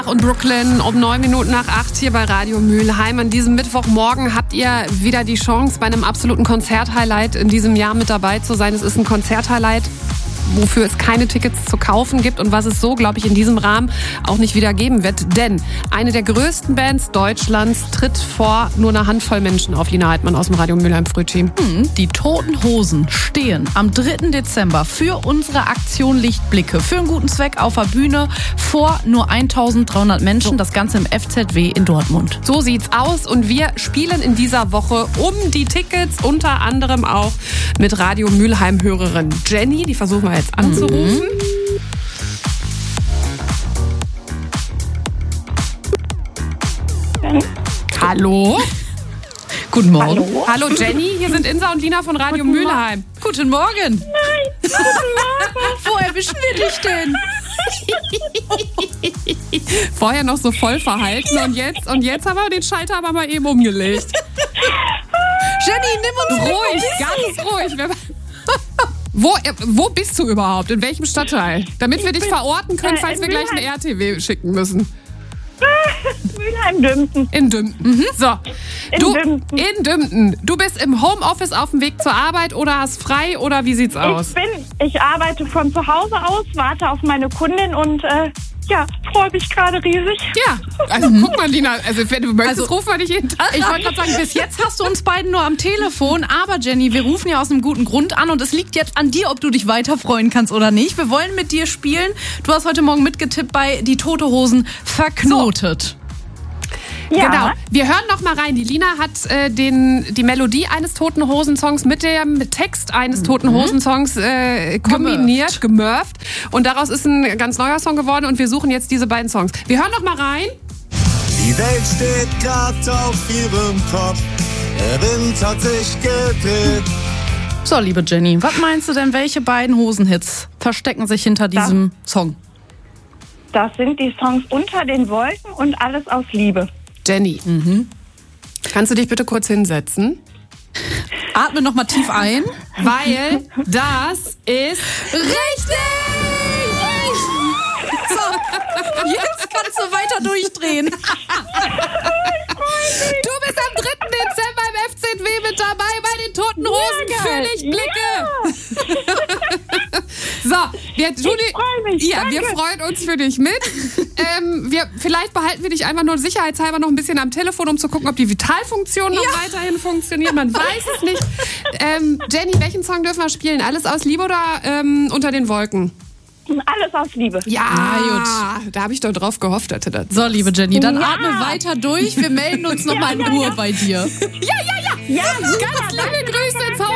Und Brooklyn um 7:09 hier bei Radio Mülheim. An diesem Mittwochmorgen habt ihr wieder die Chance, bei einem absoluten Konzerthighlight in diesem Jahr mit dabei zu sein. Es ist ein Konzerthighlight, wofür es keine Tickets zu kaufen gibt und was es so, glaube ich, in diesem Rahmen auch nicht wieder geben wird. Denn eine der größten Bands Deutschlands tritt vor nur einer Handvoll Menschen auf. Lina Heidmann aus dem Radio Mülheim Frühteam. Die Toten Hosen stehen am 3. Dezember für unsere Aktion Lichtblicke für einen guten Zweck auf der Bühne vor nur 1300 Menschen. Das Ganze im FZW in Dortmund. So sieht's aus und wir spielen in dieser Woche um die Tickets, unter anderem auch mit Radio Mülheim-Hörerin Jenny. Die versuchen wir jetzt anzurufen. Hallo? Guten Morgen. Hallo Jenny, hier sind Insa und Lina von Radio Mülheim. Guten Morgen. Nein, guten Morgen. Wo erwischen wir dich denn? Vorher noch so voll verhalten und jetzt haben wir den Schalter aber mal eben umgelegt. Jenny, nimm uns Ruhig, ganz ruhig. Wo bist du überhaupt? In welchem Stadtteil? Damit wir dich verorten können, falls wir gleich eine RTW schicken müssen. Mülheim-Dümpen. In Dümpen. So. Dümpen. In Dümpen. Du bist im Homeoffice auf dem Weg zur Arbeit oder hast frei oder wie sieht's aus? Ich arbeite von zu Hause aus, warte auf meine Kundin und freue mich gerade riesig. Ja, also guck mal, Lina, also wenn du möchtest, rufen wir dich jeden Tag. Ich wollte gerade sagen, bis jetzt hast du uns beiden nur am Telefon, aber Jenny, wir rufen ja aus einem guten Grund an und es liegt jetzt an dir, ob du dich weiter freuen kannst oder nicht. Wir wollen mit dir spielen. Du hast heute Morgen mitgetippt bei Die Tote Hosen verknotet. Ja. Genau. Wir hören noch mal rein. Die Lina hat die Melodie eines Toten Hosen-Songs mit dem Text eines Toten Hosen-Songs kombiniert, gemurft. Und daraus ist ein ganz neuer Song geworden und wir suchen jetzt diese beiden Songs. Wir hören noch mal rein. Die Welt steht grad auf ihrem Kopf. Der Wind hat sich gedreht. So, liebe Jenny, was meinst du denn, welche beiden Hosenhits verstecken sich hinter diesem Song? Das sind die Songs Unter den Wolken und Alles aus Liebe. Jenny, kannst du dich bitte kurz hinsetzen? Atme noch mal tief ein. Weil das ist richtig! So, jetzt kannst du weiter durchdrehen. Du bist am 3. Dezember im FZW mit dabei bei den Toten Hosen für Lichtblicke. So, wir freue mich. Wir freuen uns für dich mit. Vielleicht behalten wir dich einfach nur sicherheitshalber noch ein bisschen am Telefon, um zu gucken, ob die Vitalfunktionen noch weiterhin funktionieren. Man weiß es nicht. Jenny, welchen Song dürfen wir spielen? Alles aus Liebe oder Unter den Wolken? Alles aus Liebe. Ja, gut. Da habe ich doch drauf gehofft, dass du das. So, liebe Jenny, dann atme weiter durch. Wir melden uns noch mal in Ruhe bei dir. Ja. Ganz liebe Grüße ins